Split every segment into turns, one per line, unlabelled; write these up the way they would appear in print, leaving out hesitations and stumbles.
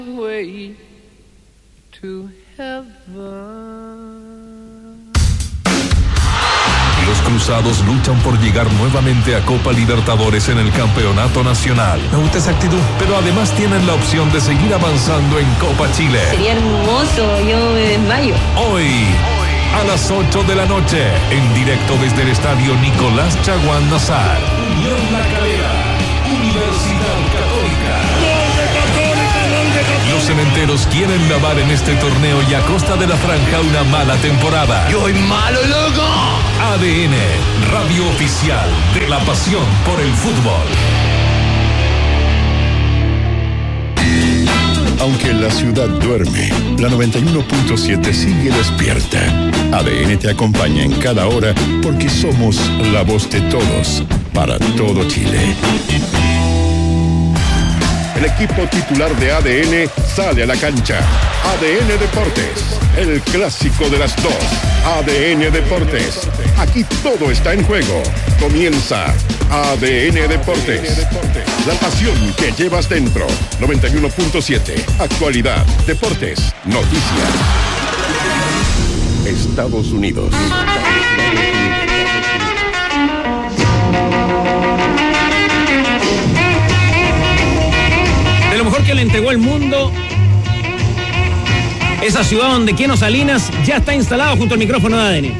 way to heaven.
Los Cruzados luchan por llegar nuevamente a Copa Libertadores en el Campeonato Nacional.
Me gusta esa actitud.
Pero además tienen la opción de seguir avanzando en Copa Chile.
Sería hermoso, yo me desmayo.
Hoy, a las 8 de la noche, en directo desde el estadio Nicolás Chaguán Nazar. Unión La Calera, Universidad Católica. Los cementeros quieren lavar en este torneo y a costa de la franja una mala temporada.
¡Yo soy malo, loco!
ADN, radio oficial de la pasión por el fútbol.
Aunque la ciudad duerme, la 91.7 sigue despierta. ADN te acompaña en cada hora porque somos la voz de todos, para todo Chile. El equipo titular de ADN sale a la cancha. ADN Deportes, el clásico de las dos. ADN Deportes, aquí todo está en juego. Comienza ADN Deportes. La pasión que llevas dentro. 91.7, actualidad, deportes, noticias. Estados Unidos.
De lo mejor que le entregó el mundo, esa ciudad donde Keno Salinas ya está instalado junto al micrófono de ADN.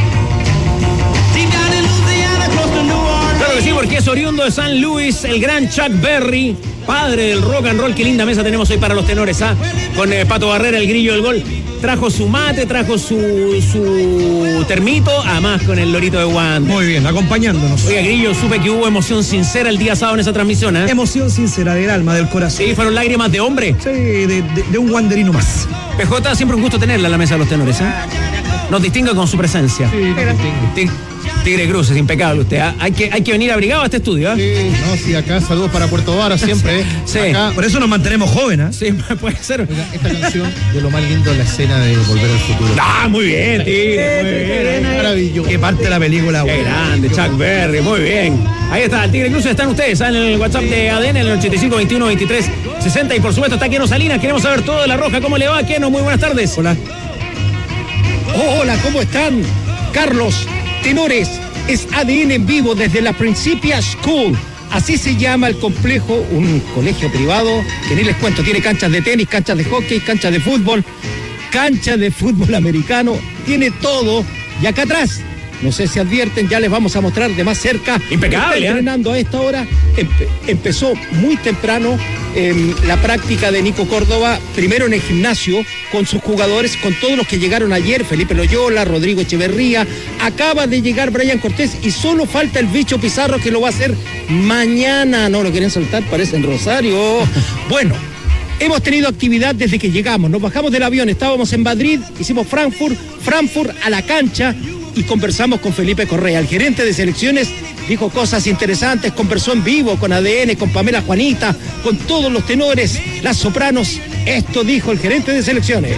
Claro que sí, porque es oriundo de San Luis, el gran Chuck Berry, padre del rock and roll. Qué linda mesa tenemos hoy para los tenores, ¿ah? Con Pato Barrera, el grillo del gol. Trajo su mate, trajo su termito, además con el lorito de guante.
Muy bien, acompañándonos.
Oiga, Grillo, supe que hubo emoción sincera el día sábado en esa transmisión, ¿eh?
Emoción sincera del alma, del corazón.
Sí, fueron lágrimas de hombre.
Sí, de un wanderino más.
PJ, siempre un gusto tenerla en la mesa de los tenores, ¿eh? Nos distingue con su presencia. Sí, Tigre Cruz, es impecable usted, ¿eh? Hay que venir abrigado a este estudio, ¿eh?
Sí, no, sí, acá saludos para Puerto Vara siempre, ¿eh?
Sí.
Acá,
por eso nos mantenemos jóvenes, ¿eh?
Sí, puede ser.
Oiga, esta canción de lo más lindo de la escena de Volver al Futuro.
Ah, muy bien, Tigre, muy bien.
Maravilloso.
Qué parte de la película,
Qué grande, Chuck Berry, muy bien. Ahí está, el Tigre Cruz, están ustedes en el WhatsApp de ADN, en el 85 21 23 60. Y por supuesto está Keno Salinas, queremos saber todo de La Roja. ¿Cómo le va, Keno? Muy buenas tardes.
Hola.
Hola, ¿cómo están? Carlos, tenores, es ADN en vivo desde la Principia School. Así se llama el complejo, un colegio privado que ni les cuento, tiene canchas de tenis, canchas de hockey, canchas de fútbol americano, tiene todo. Y acá atrás, no sé si advierten, ya les vamos a mostrar de más cerca.
Impecable,
está entrenando a esta hora. Empezó muy temprano la práctica de Nico Córdoba, primero en el gimnasio, con sus jugadores, con todos los que llegaron ayer, Felipe Loyola, Rodrigo Echeverría, acaba de llegar Brian Cortés y solo falta el bicho Pizarro que lo va a hacer mañana. No lo quieren soltar, parece en Rosario. Bueno, hemos tenido actividad desde que llegamos, nos bajamos del avión, estábamos en Madrid, hicimos Frankfurt a la cancha y conversamos con Felipe Correa, el gerente de selecciones. Dijo cosas interesantes, conversó en vivo con ADN, con Pamela Juanita, con todos los tenores, las sopranos. Esto dijo el gerente de selecciones.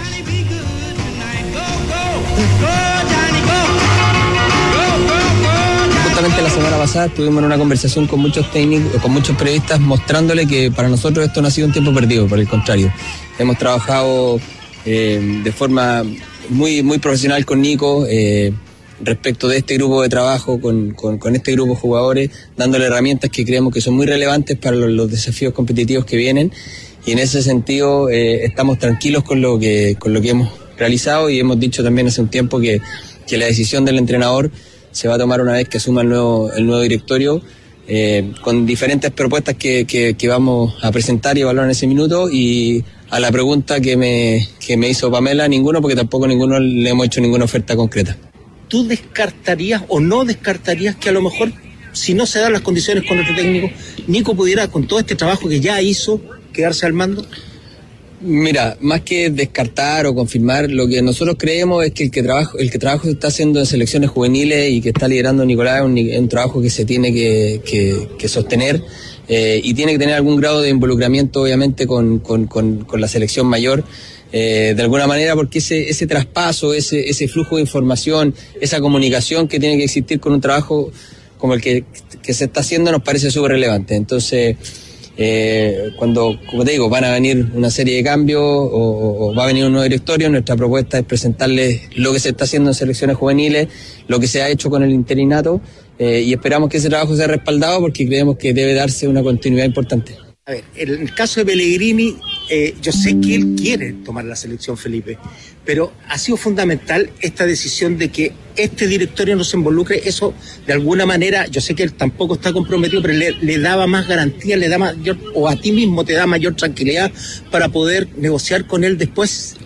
Justamente la semana pasada estuvimos en una conversación con muchos técnicos, con muchos periodistas, mostrándole que para nosotros esto no ha sido un tiempo perdido, por el contrario. Hemos trabajado de forma muy, muy profesional con Nico, respecto de este grupo de trabajo, con este grupo de jugadores, dándole herramientas que creemos que son muy relevantes para los desafíos competitivos que vienen, y en ese sentido estamos tranquilos con lo que hemos realizado, y hemos dicho también hace un tiempo que la decisión del entrenador se va a tomar una vez que asuma el nuevo directorio, con diferentes propuestas que vamos a presentar y evaluar en ese minuto. Y a la pregunta que me hizo Pamela, ninguno, porque tampoco ninguno le hemos hecho ninguna oferta concreta.
¿Tú descartarías o no descartarías que a lo mejor, si no se dan las condiciones con otro técnico, Nico pudiera, con todo este trabajo que ya hizo, quedarse al mando?
Mira, más que descartar o confirmar, lo que nosotros creemos es que el que trabajo se está haciendo en selecciones juveniles y que está liderando Nicolás es un trabajo que se tiene que sostener, y tiene que tener algún grado de involucramiento, obviamente, con la selección mayor. De alguna manera, porque ese traspaso, ese flujo de información, esa comunicación que tiene que existir con un trabajo como el que se está haciendo, nos parece súper relevante. Entonces, Cuando, como te digo, van a venir una serie de cambios o va a venir un nuevo directorio, nuestra propuesta es presentarles lo que se está haciendo en selecciones juveniles, lo que se ha hecho con el interinato, y esperamos que ese trabajo sea respaldado porque creemos que debe darse una continuidad importante.
A ver, en el caso de Pellegrini, yo sé que él quiere tomar la selección, Felipe, pero ha sido fundamental esta decisión de que este directorio no se involucre. Eso, de alguna manera, yo sé que él tampoco está comprometido, pero le daba más garantía, le da mayor, o a ti mismo te da mayor tranquilidad para poder negociar con él después.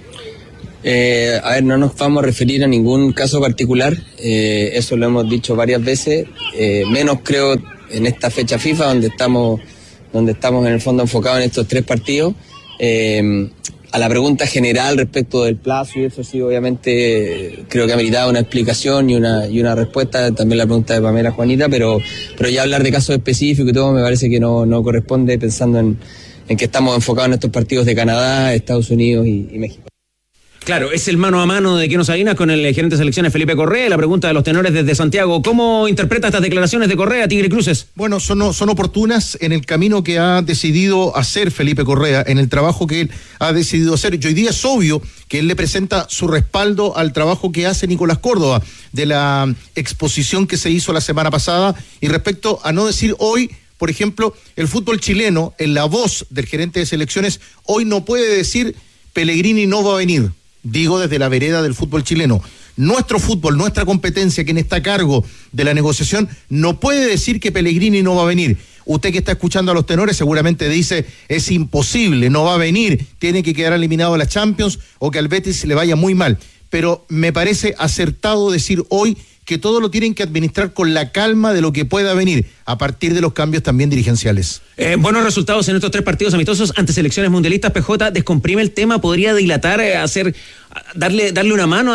A ver, no nos vamos a referir a ningún caso particular, eso lo hemos dicho varias veces, menos creo en esta fecha FIFA donde estamos en el fondo enfocados en estos 3 partidos. A la pregunta general respecto del plazo y eso sí, obviamente creo que ha meritado una explicación y una respuesta, también la pregunta de Pamela, Juanita, pero ya hablar de casos específicos y todo me parece que no corresponde, pensando en que estamos enfocados en estos partidos de Canadá, Estados Unidos y México.
Claro, es el mano a mano de Queno Salinas con el gerente de selecciones Felipe Correa. La pregunta de los tenores desde Santiago: ¿cómo interpreta estas declaraciones de Correa, Tigre Cruces?
Bueno, son oportunas en el camino que ha decidido hacer Felipe Correa, en el trabajo que él ha decidido hacer. Y hoy día es obvio que él le presenta su respaldo al trabajo que hace Nicolás Córdoba, de la exposición que se hizo la semana pasada, y respecto a no decir hoy, por ejemplo, el fútbol chileno, en la voz del gerente de selecciones, hoy no puede decir Pellegrini no va a venir. Digo desde la vereda del fútbol chileno. Nuestro fútbol, nuestra competencia, quien está a cargo de la negociación, no puede decir que Pellegrini no va a venir. Usted que está escuchando a los tenores seguramente dice, es imposible, no va a venir, tiene que quedar eliminado de la Champions o que al Betis le vaya muy mal. Pero me parece acertado decir hoy que todo lo tienen que administrar con la calma de lo que pueda venir a partir de los cambios también dirigenciales.
Buenos resultados en estos 3 partidos amistosos ante selecciones mundialistas. PJ, descomprime el tema, podría dilatar, darle una mano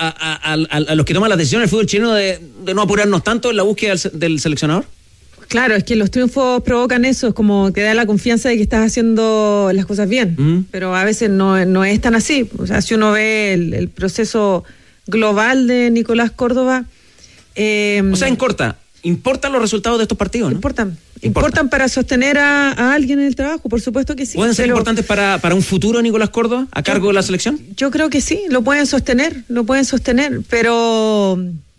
a los que toman las decisiones del fútbol chileno de no apurarnos tanto en la búsqueda del seleccionador.
Claro, es que los triunfos provocan eso, es como que da la confianza de que estás haciendo las cosas bien, pero a veces no es tan así. O sea, si uno ve el proceso global de Nicolás Córdoba...
o sea, importan los resultados de estos partidos, ¿no?
Importan para sostener a alguien en el trabajo, por supuesto que sí.
¿Pueden ser importantes para un futuro Nicolás Córdoba a cargo de la selección?
Yo creo que sí, lo pueden sostener, pero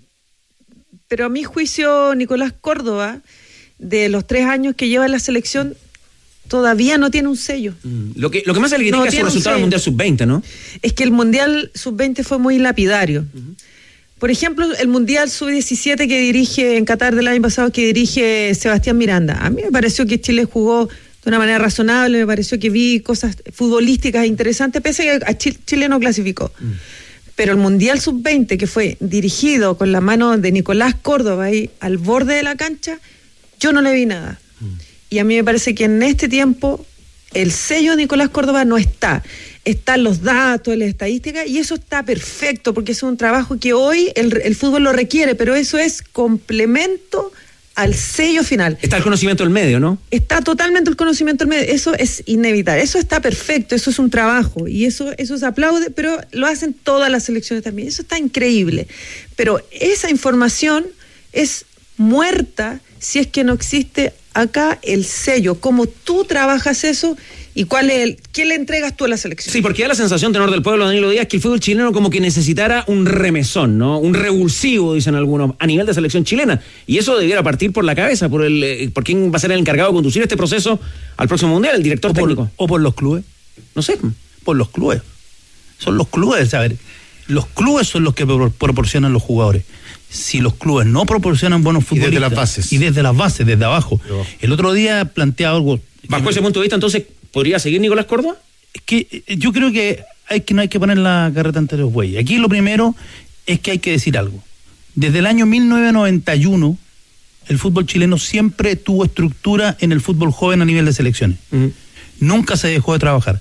a mi juicio Nicolás Córdoba, de los 3 años que lleva en la selección, todavía no tiene un sello.
Lo que más se le critica es su resultado del Mundial Sub-20, ¿no?
Es que el Mundial Sub-20 fue muy lapidario. Por ejemplo, el Mundial Sub-17 que dirige en Qatar del año pasado, que dirige Sebastián Miranda. A mí me pareció que Chile jugó de una manera razonable, me pareció que vi cosas futbolísticas interesantes, pese a que Chile no clasificó. Pero el Mundial Sub-20, que fue dirigido con la mano de Nicolás Córdoba ahí al borde de la cancha, yo no le vi nada. Y a mí me parece que en este tiempo el sello de Nicolás Córdoba no está. Están los datos, las estadísticas, y eso está perfecto, porque es un trabajo que hoy el fútbol lo requiere, pero eso es complemento al sello final.
Está el conocimiento del medio, ¿no?
Está totalmente el conocimiento del medio, eso es inevitable, eso está perfecto, eso es un trabajo, y eso se aplaude, pero lo hacen todas las selecciones también, eso está increíble. Pero esa información es muerta si es que no existe acá el sello, cómo tú trabajas eso y qué le entregas tú a la selección.
Sí, porque da la sensación, tenor del pueblo, Danilo Díaz, que el fútbol chileno como que necesitara un remesón, ¿no? Un revulsivo, dicen algunos, a nivel de selección chilena. Y eso debiera partir por la cabeza, por quién va a ser el encargado de conducir este proceso al próximo Mundial, el director técnico.
O por los clubes.
No sé.
Por los clubes. Son los clubes, a ver. Los clubes son los que proporcionan los jugadores. Si los clubes no proporcionan buenos futbolistas.
Y desde las bases.
Y desde las bases, desde abajo. El otro día planteaba algo.
Bajo ese punto de vista, entonces, ¿podría seguir Nicolás Córdoba?
Es que yo creo que no hay que poner la carreta ante los bueyes. Aquí lo primero es que hay que decir algo. Desde el año 1991, el fútbol chileno siempre tuvo estructura en el fútbol joven a nivel de selecciones. Nunca se dejó de trabajar.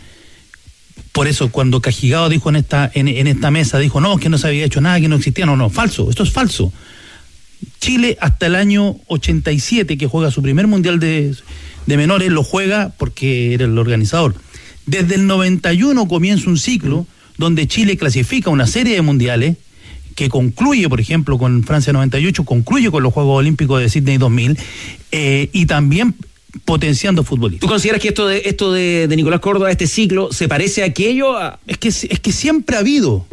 Por eso, cuando Cajigao dijo en esta mesa, dijo, no, que no se había hecho nada, que no existía. No, falso, esto es falso. Chile, hasta el año 87, que juega su primer mundial de menores, lo juega porque era el organizador. Desde el 91 comienza un ciclo donde Chile clasifica una serie de mundiales que concluye, por ejemplo, con Francia 98, concluye con los Juegos Olímpicos de Sydney 2000, y también potenciando futbolistas.
¿Tú consideras que esto de Nicolás Córdoba, este ciclo, se parece a aquello?
Es que siempre ha habido,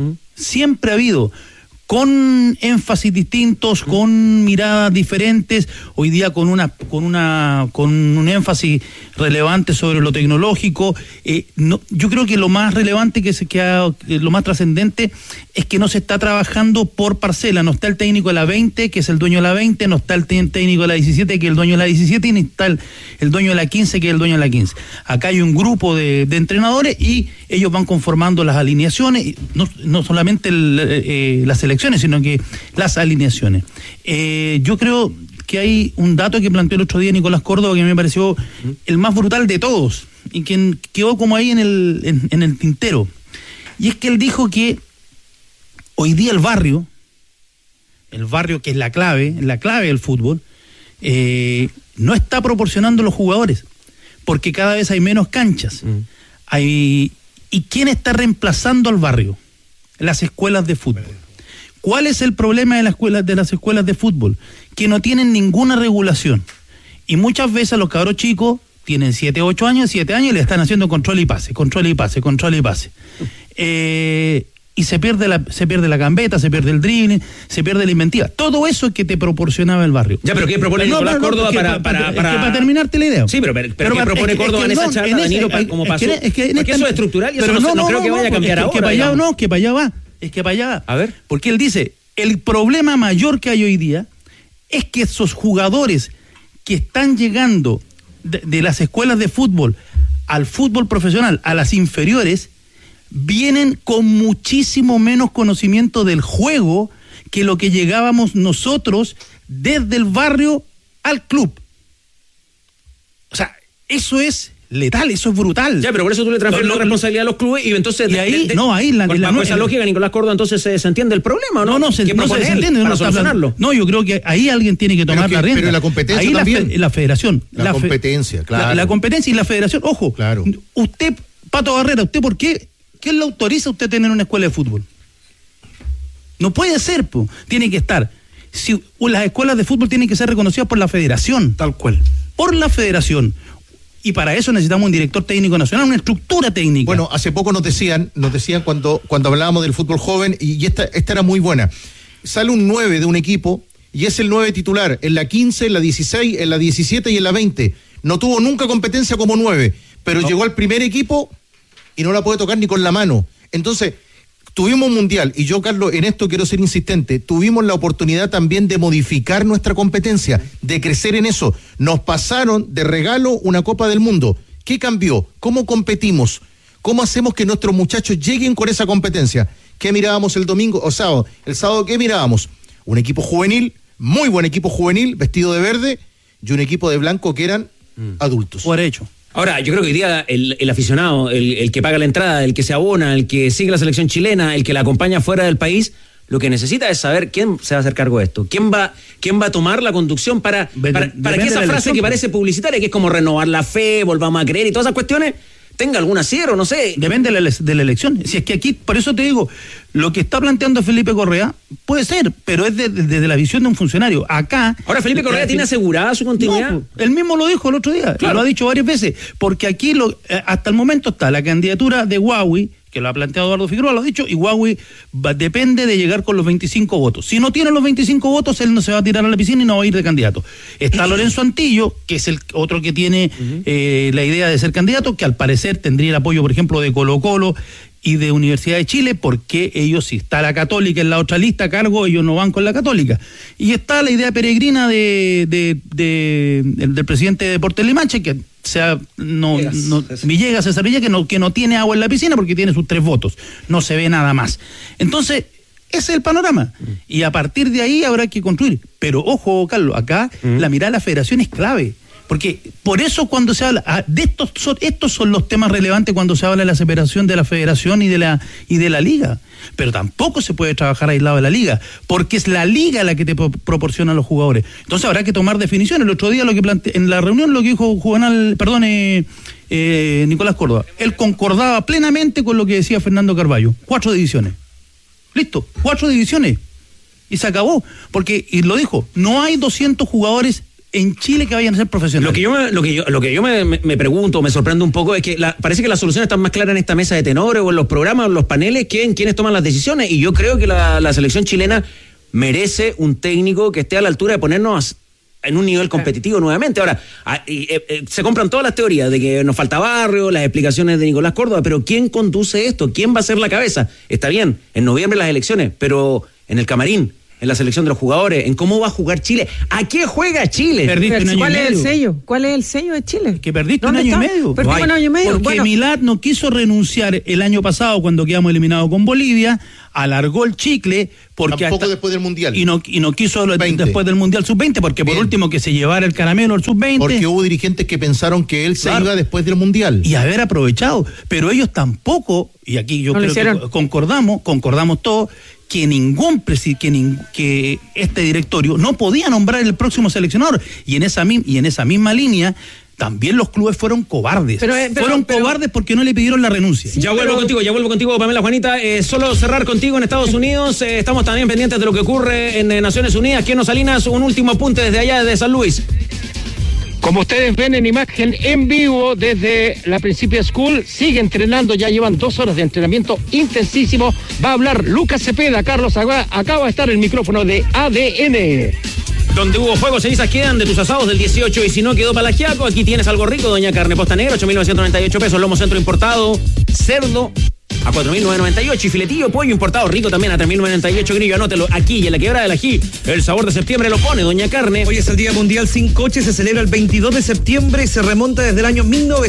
con énfasis distintos, con miradas diferentes, hoy día con un énfasis relevante sobre lo tecnológico. Yo creo que lo más relevante lo más trascendente es que no se está trabajando por parcela, no está el técnico de la 20, que es el dueño de la 20, no está el técnico de la 17, que es el dueño de la 17, y no está el dueño de la 15, que es el dueño de la 15. Acá hay un grupo de entrenadores y ellos van conformando las alineaciones, no solamente las selecciones, sino que las alineaciones. Yo creo que hay un dato que planteó el otro día Nicolás Córdoba que me pareció el más brutal de todos y que quedó como ahí en el tintero. Y es que él dijo que hoy día el barrio que es la clave del fútbol, no está proporcionando los jugadores, porque cada vez hay menos canchas. ¿Y quién está reemplazando al barrio? Las escuelas de fútbol. ¿Cuál es el problema de las escuelas de fútbol? Que no tienen ninguna regulación. Y muchas veces los cabros chicos tienen 7 años y le están haciendo control y pase. Y se pierde la gambeta, se pierde el dribbling, se pierde la inventiva. Todo eso que te proporcionaba el barrio.
Ya, pero ¿qué propone Nicolás Córdoba para
terminarte la idea?
Sí, pero ¿qué propone Córdoba en esa charla, Danilo, como pasó? Porque eso es estructural y eso no creo que vaya a cambiar ahora.
Que para allá va. Es que para allá.
A ver.
Porque él dice, el problema mayor que hay hoy día es que esos jugadores que están llegando de las escuelas de fútbol al fútbol profesional, a las inferiores, vienen con muchísimo menos conocimiento del juego que lo que llegábamos nosotros desde el barrio al club. O sea, eso es letal, eso es brutal.
Ya, pero por eso tú le transfieres la responsabilidad a los clubes y entonces bajo esa lógica Nicolás Córdoba entonces se entiende el problema, ¿no?
No se entiende para solucionarlo. No, yo creo que ahí alguien tiene que tomar la rienda.
Pero la competencia
ahí
también.
La federación.
La competencia, claro.
La competencia y la federación, ojo.
Claro.
Usted, Pato Barrera, ¿usted por qué? ¿Quién le autoriza a usted tener una escuela de fútbol? No puede ser, tiene que estar. Si las escuelas de fútbol tienen que ser reconocidas por la federación.
Tal cual.
Por la federación. Y para eso necesitamos un director técnico nacional, una estructura técnica.
Bueno, hace poco nos decían cuando hablábamos del fútbol joven, y esta era muy buena. Sale un 9 de un equipo y es el 9 titular en la 15, en la 16, en la 17 y en la 20. No tuvo nunca competencia como 9, pero llegó al primer equipo y no la puede tocar ni con la mano. Entonces, tuvimos un mundial, y yo, Carlos, en esto quiero ser insistente, tuvimos la oportunidad también de modificar nuestra competencia, de crecer en eso. Nos pasaron de regalo una Copa del Mundo. ¿Qué cambió? ¿Cómo competimos? ¿Cómo hacemos que nuestros muchachos lleguen con esa competencia? ¿Qué mirábamos el domingo o sábado? El sábado, ¿qué mirábamos? Un equipo juvenil, muy buen equipo juvenil, vestido de verde, y un equipo de blanco que eran adultos.
Por hecho.
Ahora, yo creo que hoy día el aficionado, el que paga la entrada, el que se abona, el que sigue la selección chilena, el que la acompaña fuera del país, lo que necesita es saber quién se va a hacer cargo de esto, quién va a tomar la conducción para que esa frase que parece publicitaria, que es como renovar la fe, volvamos a creer y todas esas cuestiones, tenga algún acierto, no sé.
Depende de la elección. Si es que aquí, por eso te digo, lo que está planteando Felipe Correa puede ser, pero es desde la visión de un funcionario. Acá.
Ahora, Felipe Correa tiene asegurada su continuidad.
No, él mismo lo dijo el otro día, claro. Lo ha dicho varias veces, porque aquí hasta el momento está la candidatura de Huawei, que lo ha planteado Eduardo Figueroa, lo ha dicho, y Huawei depende de llegar con los 25 votos. Si no tiene los 25 votos, él no se va a tirar a la piscina y no va a ir de candidato. Está Lorenzo Antillo, que es el otro que tiene la idea de ser candidato, que al parecer tendría el apoyo, por ejemplo, de Colo-Colo y de Universidad de Chile, porque ellos, si está la Católica en la otra lista a cargo, ellos no van con la Católica. Y está la idea peregrina del presidente de Deportes Limache, que Villegas, César Villegas, que no tiene agua en la piscina porque tiene sus 3 votos. No se ve nada más. Entonces, ese es el panorama. Y a partir de ahí habrá que construir. Pero ojo, Carlos, acá la mirada de la federación es clave. Porque por eso cuando se habla de estos son los temas relevantes cuando se habla de la separación de la federación y de la liga. Pero tampoco se puede trabajar aislado de la liga, porque es la liga la que te proporciona a los jugadores. Entonces habrá que tomar definiciones. El otro día en la reunión lo que dijo Nicolás Córdoba, él concordaba plenamente con lo que decía Fernando Carballo. 4 divisiones. Listo, 4 divisiones. Y se acabó. Porque, y lo dijo, no hay 200 jugadores en Chile que vayan a ser profesionales.
Lo que yo me pregunto, me sorprende un poco, es que parece que las soluciones están más claras en esta mesa de tenores o en los programas o en los paneles que en quienes toman las decisiones. Y yo creo que la selección chilena merece un técnico que esté a la altura de ponernos en un nivel competitivo nuevamente. Ahora, se compran todas las teorías de que nos falta barrio, las explicaciones de Nicolás Córdoba, pero ¿quién conduce esto? ¿Quién va a ser la cabeza? Está bien, en noviembre las elecciones, pero en el camarín, en la selección de los jugadores, en cómo va a jugar Chile. ¿A qué juega Chile?
Perdiste un año y medio.
¿Cuál es el sello? ¿Cuál es el sello de Chile?
Que perdiste un año y medio.
Perdimos un año y medio.
Porque Milad no quiso renunciar el año pasado cuando quedamos eliminados con Bolivia, alargó el chicle porque
tampoco después del Mundial.
Y no quiso después del Mundial Sub-20 porque por último que se llevara el caramelo al Sub-20.
Porque hubo dirigentes que pensaron que él se iba después del Mundial.
Y haber aprovechado, pero ellos tampoco, y aquí yo creo que concordamos todos, que este directorio no podía nombrar el próximo seleccionador. Y en esa misma línea también los clubes fueron cobardes. Fueron cobardes porque no le pidieron la renuncia.
Sí, ya vuelvo contigo, Pamela Juanita. Solo cerrar contigo en Estados Unidos. Estamos también pendientes de lo que ocurre en Naciones Unidas. Keno Salinas, un último apunte desde allá, desde San Luis.
Como ustedes ven en imagen en vivo desde la Principia School, sigue entrenando, ya llevan 2 horas de entrenamiento intensísimo. Va a hablar Lucas Cepeda. Carlos, acá va a estar el micrófono de ADN.
Donde hubo fuego, cenizas quedan de tus asados del 18 y si no quedó palagiaco, aquí tienes algo rico, Doña Carne Posta Negra, 8.998 pesos, lomo centro importado, cerdo a 4.998 y filetillo, pollo importado rico también a 3.998, grillo, anótelo aquí y en la Quebrada del Ají, el sabor de septiembre lo pone Doña Carne.
Hoy es el Día Mundial Sin Coche, se celebra el 22 de septiembre y se remonta desde el año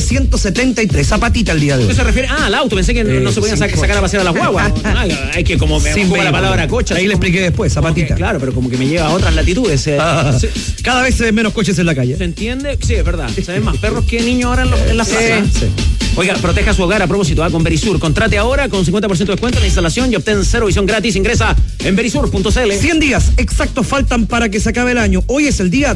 1973, zapatita el día de hoy.
¿Qué se refiere? Al auto, pensé que no se podían sacar a pasear a las guaguas. Hay que como me pongo la palabra coche.
Ahí le expliqué después, zapatita.
Claro, pero como que me lleva a otras latitudes.
Cada vez se ven menos coches en la calle.
¿Se entiende? Sí, es verdad. Se ven más perros que niños ahora en las plazas. Sí. Oiga, proteja su hogar a propósito, con Verisur. Contrate ahora con 50% de descuento en la instalación y obtén 0 visión gratis. Ingresa en verisur.cl.
100 días exactos faltan para que se acabe el año. Hoy es el día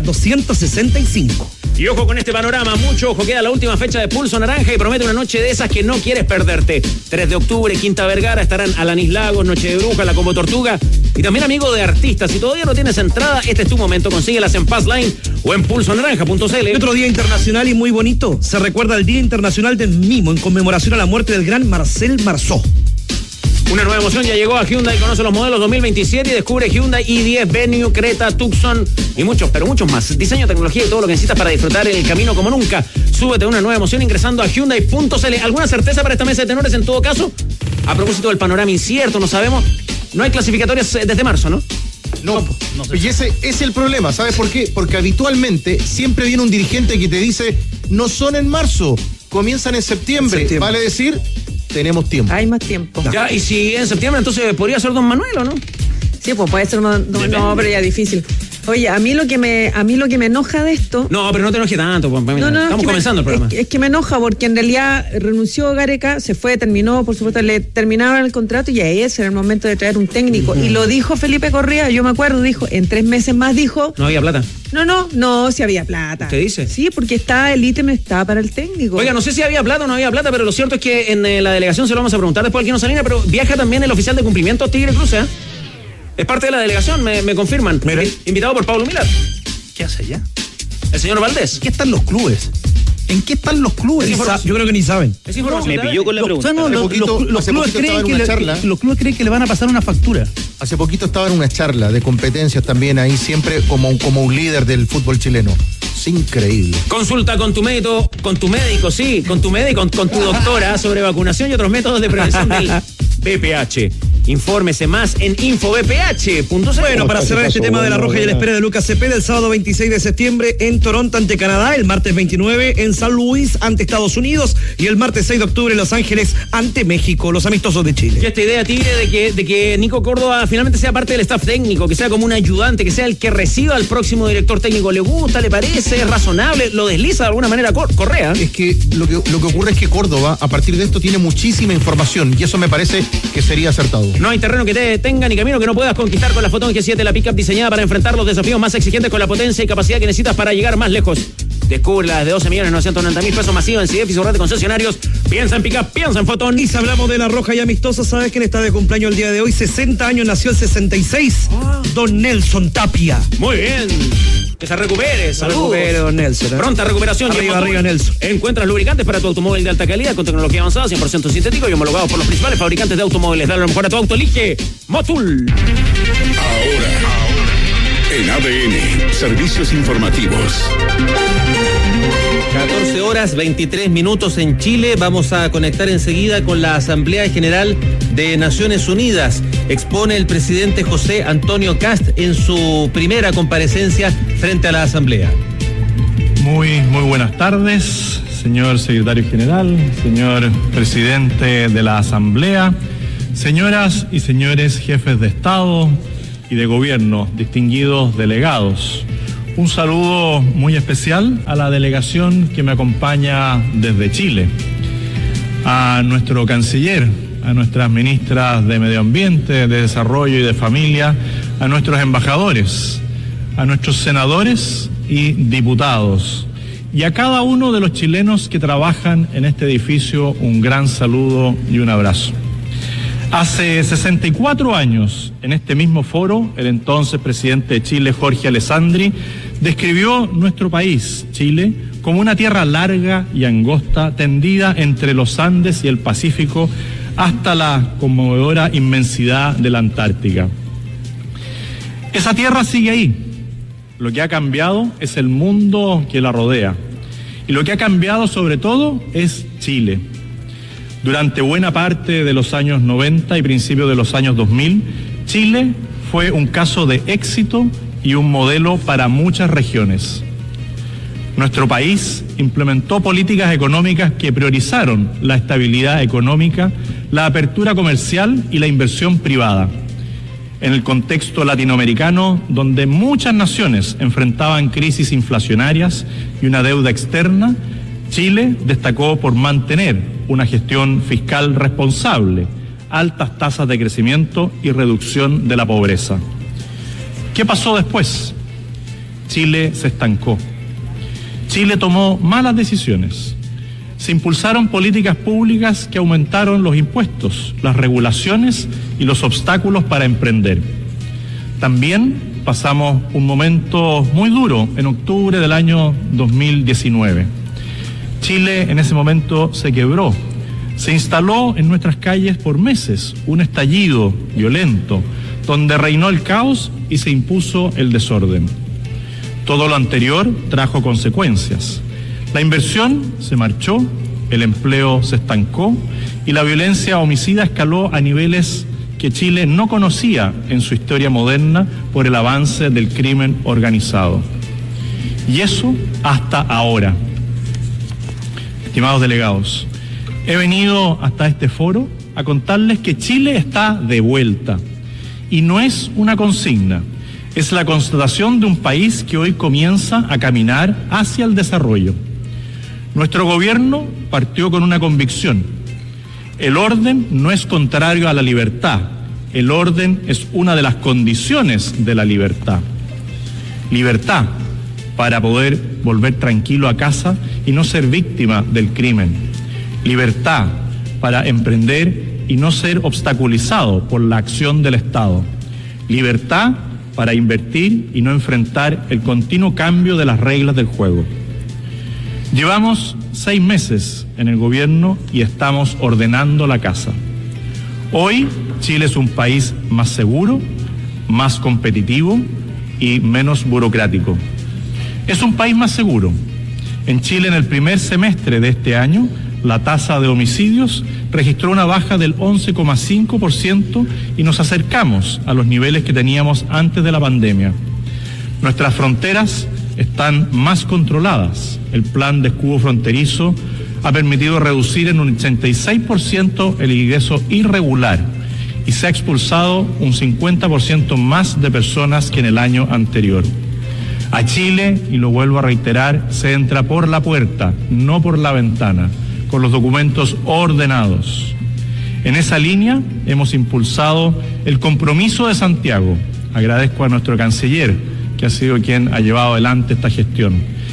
265.
Y ojo con este panorama, mucho ojo, queda la última fecha de Pulso Naranja y promete una noche de esas que no quieres perderte. 3 de octubre, Quinta Vergara, estarán Alanis Lagos, Noche de Bruja, La Combo Tortuga y también amigo de artistas. Si todavía no tienes entrada, este es tu momento, consíguelas en Passline o en pulsonaranja.cl.
Otro día internacional y muy bonito, se recuerda el Día Internacional del Mimo en conmemoración a la muerte del gran Marcel Marceau.
Una nueva emoción ya llegó a Hyundai, conoce los modelos 2027 y descubre Hyundai i10, Venue, Creta, Tucson y muchos, pero muchos más. Diseño, tecnología y todo lo que necesitas para disfrutar el camino como nunca. Súbete a una nueva emoción ingresando a Hyundai.cl. ¿Alguna certeza para esta mesa de tenores en todo caso? A propósito del panorama incierto, no sabemos. No hay clasificatorias desde marzo, ¿no?
No sé. Y ese es el problema, ¿sabes por qué? Porque habitualmente siempre viene un dirigente que te dice, no son en marzo, comienzan en septiembre. Vale decir, tenemos tiempo.
Hay más tiempo.
Ya, y si en septiembre entonces podría ser Don Manuel, ¿o no?
Sí, pues puede ser no, pero ya difícil. Oye, a mí lo que me enoja de esto.
No, pero no te enojes tanto, pues, estamos comenzando el programa.
Es que me enoja porque en realidad renunció Gareca, se fue, terminó, por supuesto, le terminaron el contrato y ahí ese era el momento de traer un técnico. Y lo dijo Felipe Correa, yo me acuerdo, dijo, en 3 meses más dijo.
No había plata.
No, si había plata.
¿Usted dice?
Sí, porque el ítem está para el técnico.
Oiga, no sé si había plata o no había plata, pero lo cierto es que en la delegación se lo vamos a preguntar después al Keno Salinas, pero viaja también el oficial de cumplimiento Tigre Cruz, ¿eh? Es parte de la delegación, me confirman. Invitado por Pablo Milad.
¿Qué hace allá?
El señor Valdés.
¿En qué están los clubes? ¿En qué están los clubes?
Yo creo que ni saben.
Me
pilló con la pregunta. Los clubes creen que le van a pasar una factura.
Hace poquito estaba en una charla de competencias también ahí, siempre como un líder del fútbol chileno. Es increíble.
Consulta con tu médico, con tu doctora sobre vacunación y otros métodos de prevención del VPH. Infórmese más en infovph.cl.
Bueno, para cerrar este tema de la Roja y la espera de Lucas Cepeda, el sábado 26 de septiembre en Toronto ante Canadá, el martes 29 en San Luis ante Estados Unidos y el martes 6 de octubre en Los Ángeles ante México, los amistosos de Chile.
Y esta idea, Tigre, de que Nico Córdoba finalmente sea parte del staff técnico, que sea como un ayudante, que sea el que reciba al próximo director técnico, ¿le gusta, le parece, es razonable, lo desliza de alguna manera Correa?
Es que lo que ocurre es que Córdoba, a partir de esto, tiene muchísima información y eso me parece que sería acertado.
No hay terreno que te detenga ni camino que no puedas conquistar con la Photon G7, la pickup diseñada para enfrentar los desafíos más exigentes con la potencia y capacidad que necesitas para llegar más lejos. Descubre las de 12.990.000 pesos masivos en CIDEF y su red de concesionarios. Piensa en pick-up, piensa en Fotón.
Y si hablamos de la roja y amistosa, ¿sabes quién está de cumpleaños el día de hoy? 60 años, nació el 66. Don Nelson Tapia.
Muy bien. Que se recupere, saludos.
Recupere, don Nelson.
Pronta recuperación.
Arriba, Nelson.
Encuentras lubricantes para tu automóvil de alta calidad con tecnología avanzada, 100% sintético y homologados por los principales fabricantes de automóviles. Dale lo mejor a tu auto, elige Motul.
Ahora, en ADN, servicios informativos.
14 horas 23 minutos en Chile. Vamos a conectar enseguida con la Asamblea General de Naciones Unidas. Expone el presidente José Antonio Kast en su primera comparecencia frente a la Asamblea.
Muy buenas tardes, señor secretario general, señor presidente de la Asamblea, señoras y señores jefes de Estado y de Gobierno, distinguidos delegados. Un saludo muy especial a la delegación que me acompaña desde Chile, a nuestro canciller, a nuestras ministras de Medio Ambiente, de Desarrollo y de Familia, a nuestros embajadores, a nuestros senadores y diputados, y a cada uno de los chilenos que trabajan en este edificio, un gran saludo y un abrazo. Hace 64 años, en este mismo foro, el entonces presidente de Chile, Jorge Alessandri, describió nuestro país, Chile, como una tierra larga y angosta, tendida entre los Andes y el Pacífico hasta la conmovedora inmensidad de la Antártica. Esa tierra sigue ahí. Lo que ha cambiado es el mundo que la rodea. Y lo que ha cambiado sobre todo es Chile. Durante buena parte de los años 90 y principios de los años 2000, Chile fue un caso de éxito y un modelo para muchas regiones. Nuestro país implementó políticas económicas que priorizaron la estabilidad económica, la apertura comercial y la inversión privada. En el contexto latinoamericano, donde muchas naciones enfrentaban crisis inflacionarias y una deuda externa, Chile destacó por mantener una gestión fiscal responsable, altas tasas de crecimiento y reducción de la pobreza. ¿Qué pasó después? Chile se estancó. Chile tomó malas decisiones. Se impulsaron políticas públicas que aumentaron los impuestos, las regulaciones y los obstáculos para emprender. También pasamos un momento muy duro en octubre del año 2019. Chile en ese momento se quebró. Se instaló en nuestras calles por meses un estallido violento, donde reinó el caos y se impuso el desorden. Todo lo anterior trajo consecuencias. La inversión se marchó, el empleo se estancó y la violencia homicida escaló a niveles que Chile no conocía en su historia moderna por el avance del crimen organizado. Y eso hasta ahora. Estimados delegados, he venido hasta este foro a contarles que Chile está de vuelta. Y no es una consigna, es la constatación de un país que hoy comienza a caminar hacia el desarrollo. Nuestro gobierno partió con una convicción. El orden no es contrario a la libertad, el orden es una de las condiciones de la libertad. Libertad para poder volver tranquilo a casa y no ser víctima del crimen. Libertad para emprender y no ser obstaculizado por la acción del Estado. Libertad para invertir y no enfrentar el continuo cambio de las reglas del juego. Llevamos 6 meses en el gobierno y estamos ordenando la casa. Hoy Chile es un país más seguro, más competitivo y menos burocrático. Es un país más seguro. En Chile, en el primer semestre de este año, la tasa de homicidios registró una baja del 11,5% y nos acercamos a los niveles que teníamos antes de la pandemia. Nuestras fronteras están más controladas. El plan de escudo fronterizo ha permitido reducir en un 86% el ingreso irregular y se ha expulsado un 50% más de personas que en el año anterior. A Chile, y lo vuelvo a reiterar, se entra por la puerta, no por la ventana, con los documentos ordenados. En esa línea hemos impulsado el compromiso de Santiago. Agradezco a nuestro canciller, que ha sido quien ha llevado adelante esta gestión.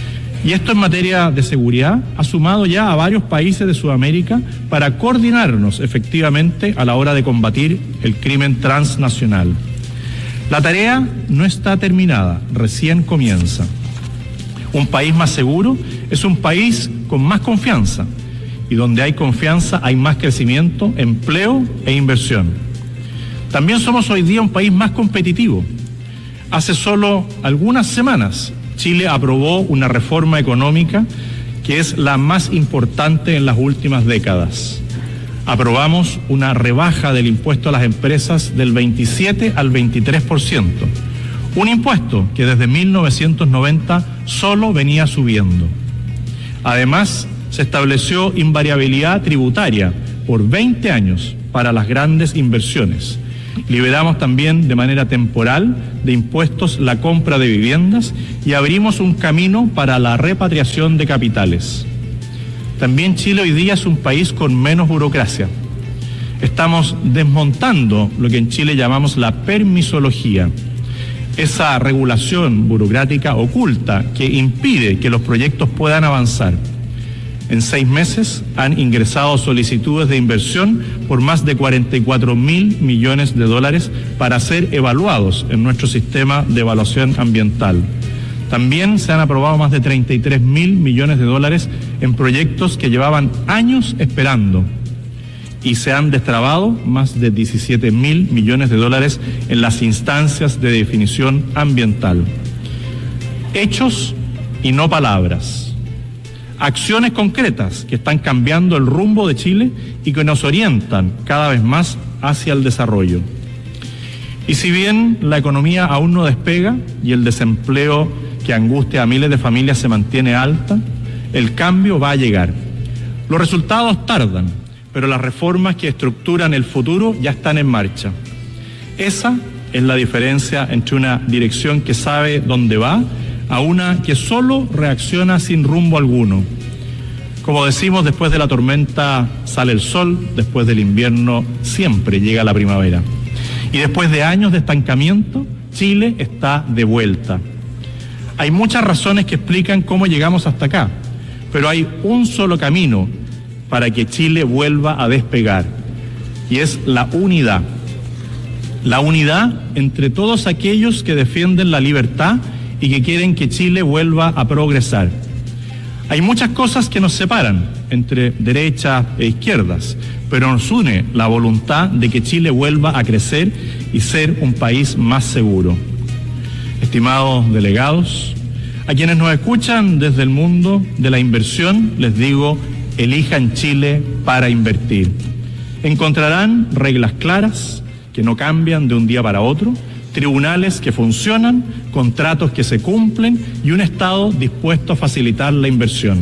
Y esto en materia de seguridad ha sumado ya a varios países de Sudamérica para coordinarnos efectivamente a la hora de combatir el crimen transnacional. La tarea no está terminada, recién comienza. Un país más seguro es un país con más confianza, y donde hay confianza hay más crecimiento, empleo e inversión. También somos hoy día un país más competitivo. Hace solo algunas semanas Chile aprobó una reforma económica que es la más importante en las últimas décadas. Aprobamos una rebaja del impuesto a las empresas del 27 al 23%, un impuesto que desde 1990 solo venía subiendo. Además, se estableció invariabilidad tributaria por 20 años para las grandes inversiones. Liberamos también de manera temporal de impuestos la compra de viviendas y abrimos un camino para la repatriación de capitales. También Chile hoy día es un país con menos burocracia. Estamos desmontando lo que en Chile llamamos la permisología, esa regulación burocrática oculta que impide que los proyectos puedan avanzar. En 6 meses han ingresado solicitudes de inversión por más de 44.000 millones de dólares para ser evaluados en nuestro sistema de evaluación ambiental. También se han aprobado más de 33.000 millones de dólares en proyectos que llevaban años esperando, y se han destrabado más de 17.000 millones de dólares en las instancias de definición ambiental. Hechos y no palabras. Acciones concretas que están cambiando el rumbo de Chile y que nos orientan cada vez más hacia el desarrollo. Y si bien la economía aún no despega y el desempleo que angustia a miles de familias se mantiene alta, el cambio va a llegar. Los resultados tardan, pero las reformas que estructuran el futuro ya están en marcha. Esa es la diferencia entre una dirección que sabe dónde va a una que solo reacciona sin rumbo alguno. Como decimos, después de la tormenta sale el sol, después del invierno siempre llega la primavera. Y después de años de estancamiento, Chile está de vuelta. Hay muchas razones que explican cómo llegamos hasta acá, pero hay un solo camino para que Chile vuelva a despegar, y es la unidad. La unidad entre todos aquellos que defienden la libertad y que quieren que Chile vuelva a progresar. Hay muchas cosas que nos separan entre derechas e izquierdas, pero nos une la voluntad de que Chile vuelva a crecer y ser un país más seguro. Estimados delegados, a quienes nos escuchan desde el mundo de la inversión, les digo, elijan Chile para invertir. Encontrarán reglas claras que no cambian de un día para otro, tribunales que funcionan, contratos que se cumplen y un Estado dispuesto a facilitar la inversión.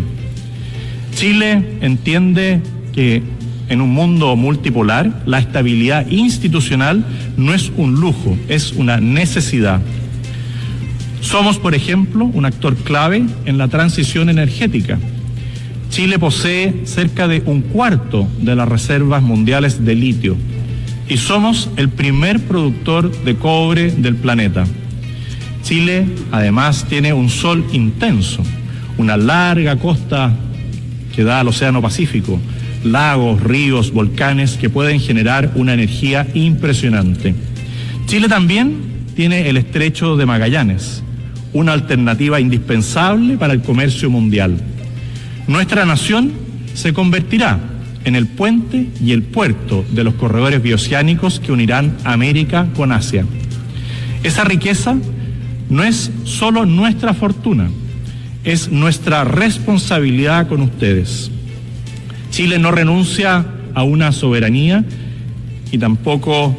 Chile entiende que en un mundo multipolar la estabilidad institucional no es un lujo, es una necesidad. Somos, por ejemplo, un actor clave en la transición energética. Chile posee cerca de 1/4 de las reservas mundiales de litio y somos el primer productor de cobre del planeta. Chile, además, tiene un sol intenso, una larga costa que da al Océano Pacífico, lagos, ríos, volcanes que pueden generar una energía impresionante. Chile también tiene el Estrecho de Magallanes, una alternativa indispensable para el comercio mundial. Nuestra nación se convertirá en el puente y el puerto de los corredores bioceánicos que unirán América con Asia. Esa riqueza no es solo nuestra fortuna, es nuestra responsabilidad con ustedes. Chile no renuncia a una soberanía y tampoco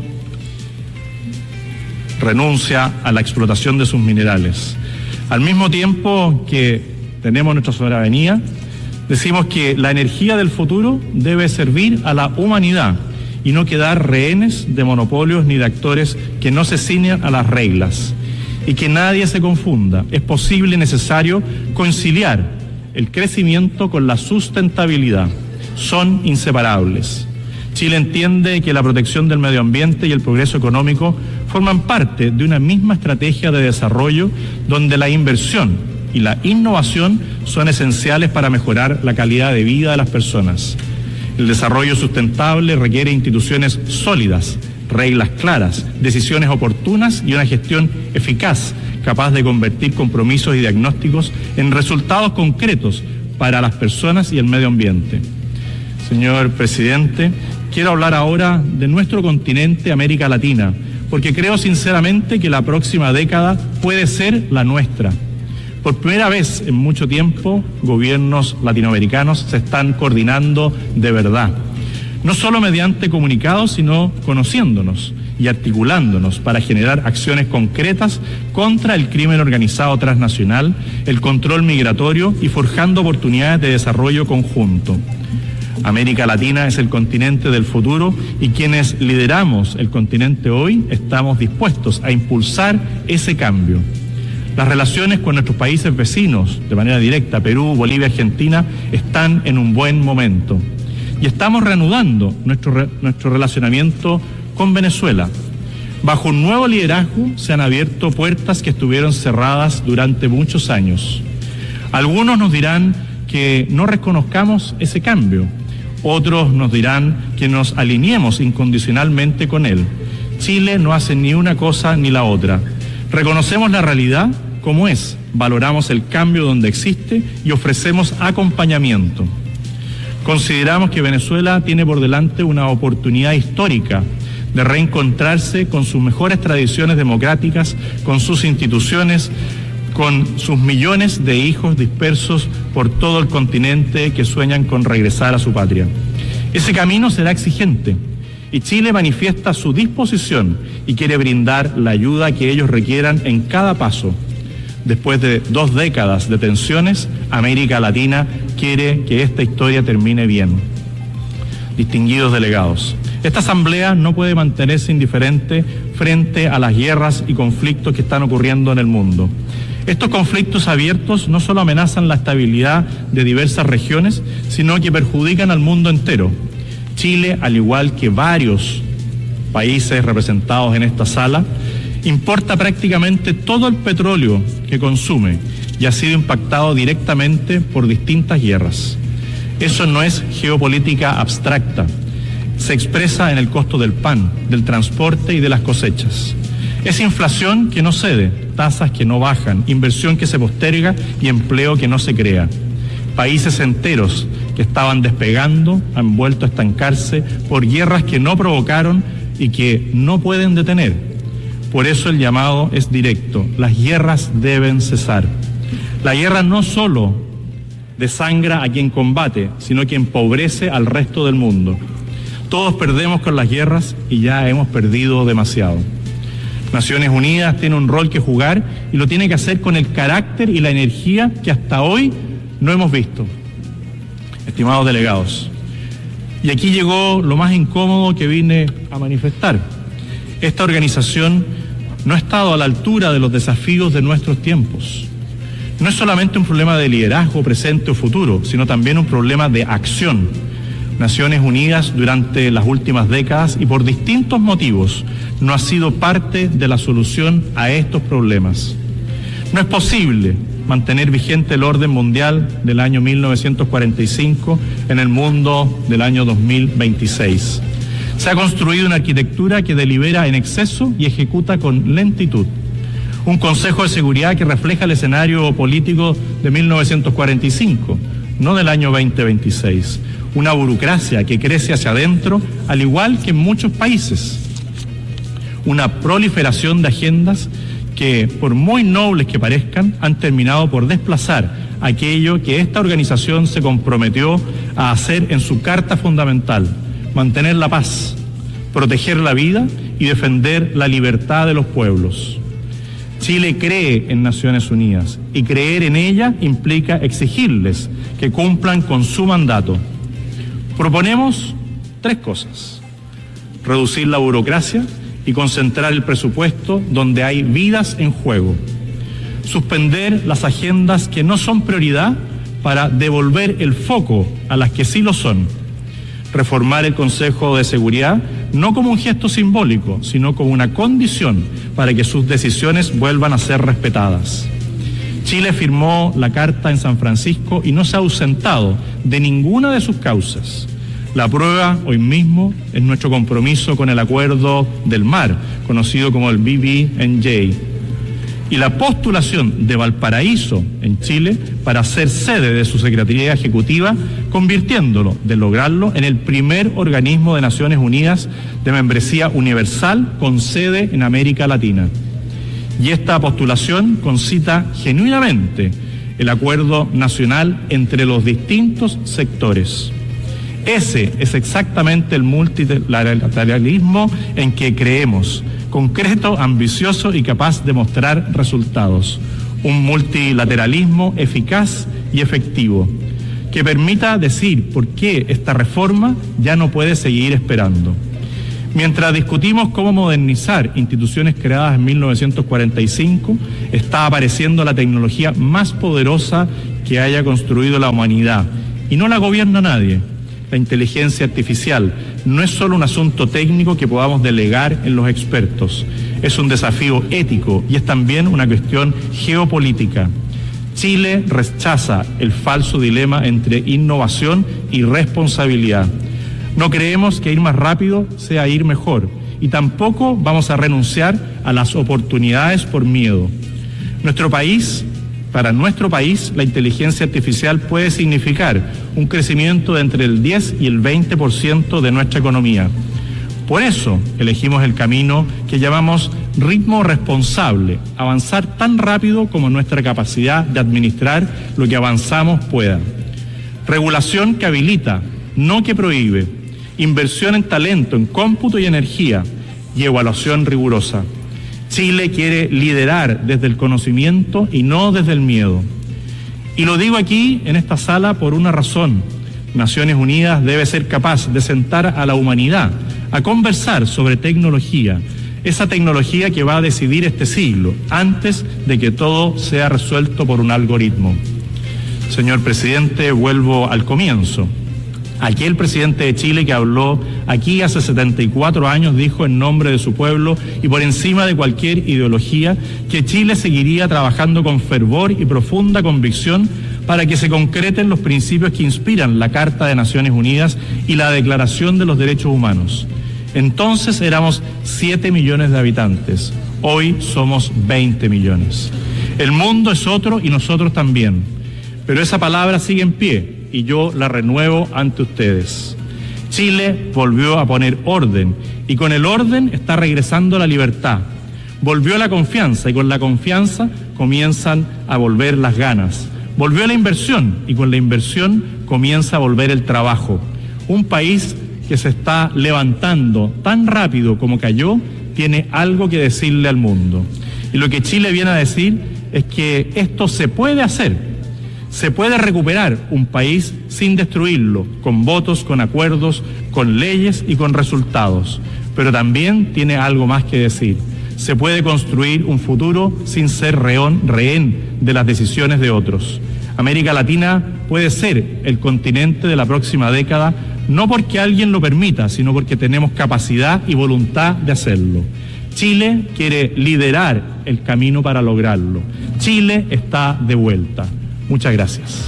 renuncia a la explotación de sus minerales. Al mismo tiempo que tenemos nuestra soberanía, decimos que la energía del futuro debe servir a la humanidad y no quedar rehenes de monopolios ni de actores que no se ciñan a las reglas. Y que nadie se confunda, es posible y necesario conciliar el crecimiento con la sustentabilidad. Son inseparables. Chile entiende que la protección del medio ambiente y el progreso económico forman parte de una misma estrategia de desarrollo donde la inversión y la innovación son esenciales para mejorar la calidad de vida de las personas. El desarrollo sustentable requiere instituciones sólidas, reglas claras, decisiones oportunas y una gestión eficaz, capaz de convertir compromisos y diagnósticos en resultados concretos para las personas y el medio ambiente. Señor presidente, quiero hablar ahora de nuestro continente, América Latina, porque creo sinceramente que la próxima década puede ser la nuestra. Por primera vez en mucho tiempo, gobiernos latinoamericanos se están coordinando de verdad. No solo mediante comunicados, sino conociéndonos y articulándonos para generar acciones concretas contra el crimen organizado transnacional, el control migratorio y forjando oportunidades de desarrollo conjunto. América Latina es el continente del futuro y quienes lideramos el continente hoy estamos dispuestos a impulsar ese cambio. Las relaciones con nuestros países vecinos, de manera directa, Perú, Bolivia, Argentina, están en un buen momento. Y estamos reanudando nuestro relacionamiento con Venezuela. Bajo un nuevo liderazgo se han abierto puertas que estuvieron cerradas durante muchos años. Algunos nos dirán que no reconozcamos ese cambio. Otros nos dirán que nos alineemos incondicionalmente con él. Chile no hace ni una cosa ni la otra. Reconocemos la realidad como es, valoramos el cambio donde existe y ofrecemos acompañamiento. Consideramos que Venezuela tiene por delante una oportunidad histórica de reencontrarse con sus mejores tradiciones democráticas, con sus instituciones, con sus millones de hijos dispersos por todo el continente que sueñan con regresar a su patria. Ese camino será exigente y Chile manifiesta su disposición y quiere brindar la ayuda que ellos requieran en cada paso. Después de 2 décadas de tensiones, América Latina quiere que esta historia termine bien. Distinguidos delegados, esta asamblea no puede mantenerse indiferente frente a las guerras y conflictos que están ocurriendo en el mundo. Estos conflictos abiertos no solo amenazan la estabilidad de diversas regiones, sino que perjudican al mundo entero. Chile, al igual que varios países representados en esta sala, importa prácticamente todo el petróleo que consume y ha sido impactado directamente por distintas guerras. Eso no es geopolítica abstracta. Se expresa en el costo del pan, del transporte y de las cosechas. Es inflación que no cede, tasas que no bajan, inversión que se posterga y empleo que no se crea. Países enteros que estaban despegando han vuelto a estancarse por guerras que no provocaron y que no pueden detener. Por eso el llamado es directo. Las guerras deben cesar. La guerra no solo desangra a quien combate, sino que empobrece al resto del mundo. Todos perdemos con las guerras y ya hemos perdido demasiado. Naciones Unidas tiene un rol que jugar y lo tiene que hacer con el carácter y la energía que hasta hoy no hemos visto. Estimados delegados, y aquí llegó lo más incómodo que vine a manifestar. Esta organización no ha estado a la altura de los desafíos de nuestros tiempos. No es solamente un problema de liderazgo presente o futuro, sino también un problema de acción. Naciones Unidas durante las últimas décadas y por distintos motivos no ha sido parte de la solución a estos problemas. No es posible mantener vigente el orden mundial del año 1945 en el mundo del año 2026. Se ha construido una arquitectura que delibera en exceso y ejecuta con lentitud. Un Consejo de Seguridad que refleja el escenario político de 1945, no del año 2026. Una burocracia que crece hacia adentro, al igual que en muchos países. Una proliferación de agendas que, por muy nobles que parezcan, han terminado por desplazar aquello que esta organización se comprometió a hacer en su carta fundamental: mantener la paz, proteger la vida y defender la libertad de los pueblos. Chile cree en Naciones Unidas y creer en ella implica exigirles que cumplan con su mandato. Proponemos 3 cosas: reducir la burocracia y concentrar el presupuesto donde hay vidas en juego. Suspender las agendas que no son prioridad para devolver el foco a las que sí lo son. Reformar el Consejo de Seguridad no como un gesto simbólico, sino como una condición para que sus decisiones vuelvan a ser respetadas. Chile firmó la Carta en San Francisco y no se ha ausentado de ninguna de sus causas. La prueba hoy mismo es nuestro compromiso con el Acuerdo del Mar, conocido como el BBNJ, y la postulación de Valparaíso en Chile para ser sede de su Secretaría Ejecutiva, convirtiéndolo, de lograrlo, en el primer organismo de Naciones Unidas de membresía universal con sede en América Latina. Y esta postulación concita genuinamente el acuerdo nacional entre los distintos sectores. Ese es exactamente el multilateralismo en que creemos, concreto, ambicioso y capaz de mostrar resultados. Un multilateralismo eficaz y efectivo, que permita decir por qué esta reforma ya no puede seguir esperando. Mientras discutimos cómo modernizar instituciones creadas en 1945, está apareciendo la tecnología más poderosa que haya construido la humanidad, y no la gobierna nadie. La inteligencia artificial no es solo un asunto técnico que podamos delegar en los expertos, es un desafío ético y es también una cuestión geopolítica. Chile rechaza el falso dilema entre innovación y responsabilidad. No creemos que ir más rápido sea ir mejor y tampoco vamos a renunciar a las oportunidades por miedo. Para nuestro país, la inteligencia artificial puede significar un crecimiento de entre el 10 y el 20% de nuestra economía. Por eso elegimos el camino que llamamos ritmo responsable, avanzar tan rápido como nuestra capacidad de administrar lo que avanzamos pueda. Regulación que habilita, no que prohíbe. Inversión en talento, en cómputo y energía, y evaluación rigurosa. Chile quiere liderar desde el conocimiento y no desde el miedo. Y lo digo aquí, en esta sala, por una razón. Naciones Unidas debe ser capaz de sentar a la humanidad a conversar sobre tecnología, esa tecnología que va a decidir este siglo, antes de que todo sea resuelto por un algoritmo. Señor presidente, vuelvo al comienzo. Aquel presidente de Chile que habló aquí hace 74 años dijo en nombre de su pueblo y por encima de cualquier ideología que Chile seguiría trabajando con fervor y profunda convicción para que se concreten los principios que inspiran la Carta de Naciones Unidas y la Declaración de los Derechos Humanos. Entonces éramos 7 millones de habitantes, hoy somos 20 millones. El mundo es otro y nosotros también, pero esa palabra sigue en pie y yo la renuevo ante ustedes. Chile volvió a poner orden y con el orden está regresando la libertad. Volvió la confianza y con la confianza comienzan a volver las ganas. Volvió la inversión y con la inversión comienza a volver el trabajo. Un país que se está levantando tan rápido como cayó tiene algo que decirle al mundo. Y lo que Chile viene a decir es que esto se puede hacer. Se puede recuperar un país sin destruirlo, con votos, con acuerdos, con leyes y con resultados. Pero también tiene algo más que decir. Se puede construir un futuro sin ser rehén de las decisiones de otros. América Latina puede ser el continente de la próxima década, no porque alguien lo permita, sino porque tenemos capacidad y voluntad de hacerlo. Chile quiere liderar el camino para lograrlo. Chile está de vuelta. Muchas gracias.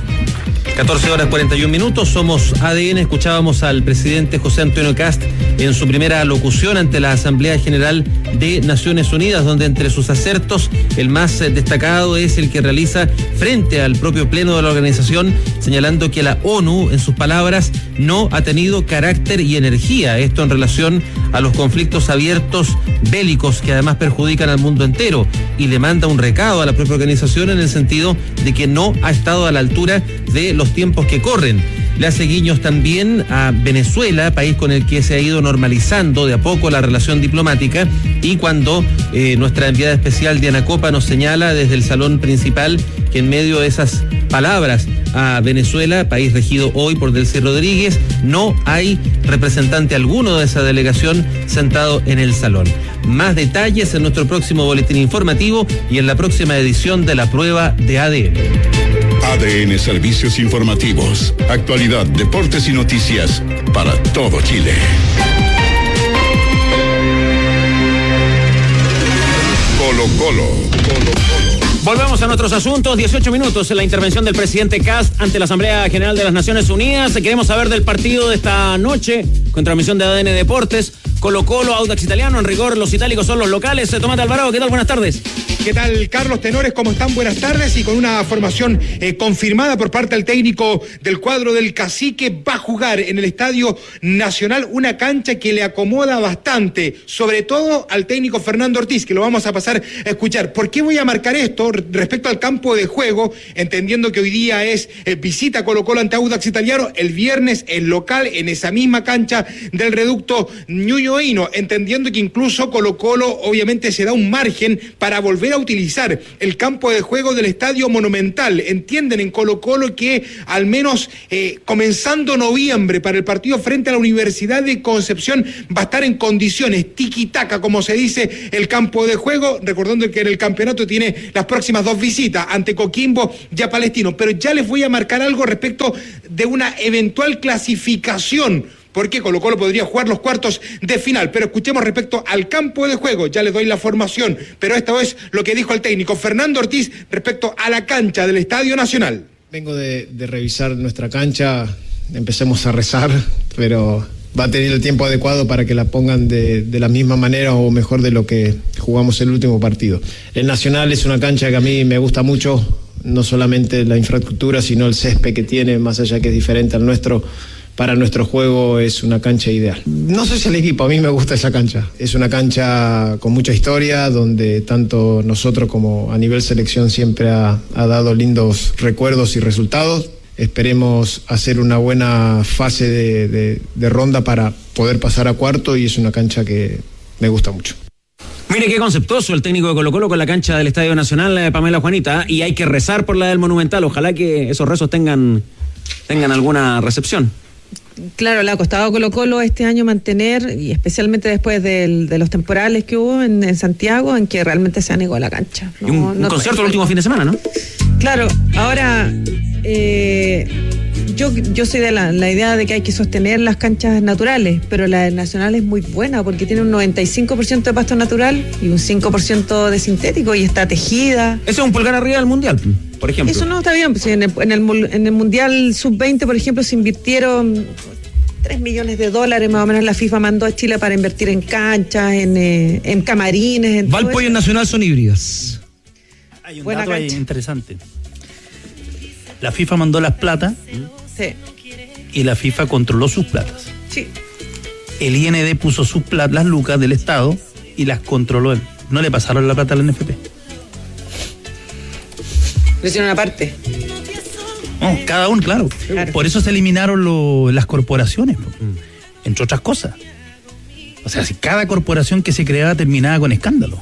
14:41, somos ADN, escuchábamos al presidente José Antonio Kast en su primera locución ante la Asamblea General de Naciones Unidas, donde entre sus acertos el más destacado es el que realiza frente al propio pleno de la organización, señalando que la ONU, en sus palabras, no ha tenido carácter y energía, esto en relación a los conflictos abiertos bélicos que además perjudican al mundo entero, y le manda un recado a la propia organización en el sentido de que no ha estado a la altura de los tiempos que corren. Le hace guiños también a Venezuela, país con el que se ha ido normalizando de a poco la relación diplomática, y cuando nuestra enviada especial Diana Copa nos señala desde el salón principal que en medio de esas palabras a Venezuela, país regido hoy por Delcy Rodríguez, no hay representante alguno de esa delegación sentado en el salón. Más detalles en nuestro próximo boletín informativo y en la próxima edición de La Prueba de ADN.
ADN Servicios Informativos. Actualidad, deportes y noticias para todo Chile. Colo Colo.
Volvemos a nuestros asuntos. 18 minutos en la intervención del presidente Kast ante la Asamblea General de las Naciones Unidas. Queremos saber del partido de esta noche con transmisión de ADN Deportes. Colo-Colo, Audax Italiano. En rigor, los itálicos son los locales. Tomás Alvarado, ¿qué tal? Buenas tardes.
¿Qué tal, Carlos? Tenores, ¿cómo están? Buenas tardes. Y con una formación confirmada por parte del técnico del cuadro del Cacique, va a jugar en el Estadio Nacional, una cancha que le acomoda bastante, sobre todo al técnico Fernando Ortiz, que lo vamos a pasar a escuchar. ¿Por qué voy a marcar esto respecto al campo de juego? Entendiendo que hoy día es visita Colo-Colo ante Audax Italiano, el viernes el local en esa misma cancha del reducto Ñuñoíno, entendiendo que incluso Colo-Colo obviamente se da un margen para volver a utilizar el campo de juego del Estadio Monumental. Entienden en Colo-Colo que al menos comenzando noviembre para el partido frente a la Universidad de Concepción va a estar en condiciones tiki-taka, como se dice, el campo de juego, recordando que en el campeonato tiene las próximas 2 visitas ante Coquimbo y a Palestino. Pero ya les voy a marcar algo respecto de una eventual clasificación, porque Colo-Colo podría jugar los cuartos de final. Pero escuchemos respecto al campo de juego, ya les doy la formación, pero esta vez lo que dijo el técnico Fernando Ortiz respecto a la cancha del Estadio Nacional.
Vengo de revisar nuestra cancha, empecemos a rezar, pero va a tener el tiempo adecuado para que la pongan de la misma manera o mejor de lo que jugamos el último partido. El Nacional es una cancha que a mí me gusta mucho, no solamente la infraestructura, sino el césped que tiene, más allá que es diferente al nuestro. Para nuestro juego es una cancha ideal. No sé si el equipo, a mí me gusta esa cancha. Es una cancha con mucha historia, donde tanto nosotros como a nivel selección siempre ha dado lindos recuerdos y resultados. Esperemos hacer una buena fase de ronda para poder pasar a cuarto, y es una cancha que me gusta mucho.
Mire qué conceptuoso el técnico de Colo-Colo con la cancha del Estadio Nacional, Pamela Juanita, y hay que rezar por la del Monumental. Ojalá que esos rezos tengan alguna recepción.
Claro, le ha costado a Colo-Colo este año mantener, y especialmente después de los temporales que hubo en Santiago, en que realmente se anegó la cancha.
Y un concierto el último fin de semana, ¿no?
Claro, ahora yo soy de la idea de que hay que sostener las canchas naturales, pero la del Nacional es muy buena porque tiene un 95% de pasto natural y un 5% de sintético, y está tejida.
Ese es un pulgar arriba del Mundial, por ejemplo.
Eso no está bien, pues en el Mundial Sub-20, por ejemplo, se invirtieron $3 millones más o menos. La FIFA mandó a Chile para invertir en canchas, en camarines.
Valpo y el Nacional son híbridas.
Hay un dato ahí interesante. La FIFA mandó las platas,
sí,
y la FIFA controló sus platas.
Sí.
El IND puso sus platas, las lucas del Estado, y las controló él. No le pasaron la plata al NFP.
Lo hicieron aparte.
No, cada uno, claro. Por eso se eliminaron las corporaciones, entre otras cosas. O sea, si cada corporación que se creaba terminaba con escándalo.